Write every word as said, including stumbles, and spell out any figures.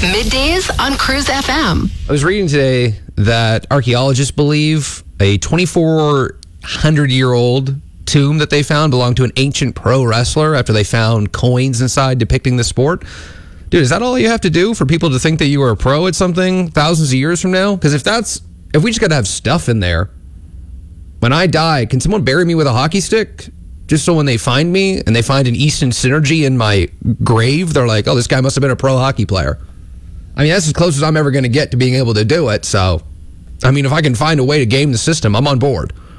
Middays on Cruise F M. I was reading today that archaeologists believe a twenty-four hundred year old tomb that they found belonged to an ancient pro wrestler after they found coins inside depicting the sport. Dude, is that all you have to do for people to think that you were a pro at something thousands of years from now? Because if that's, if we just got to have stuff in there, when I die, can someone bury me with a hockey stick? Just so when they find me and they find an Easton Synergy in my grave, they're like, oh, this guy must have been a pro hockey player. I mean, that's as close as I'm ever going to get to being able to do it. So, I mean, if I can find a way to game the system, I'm on board.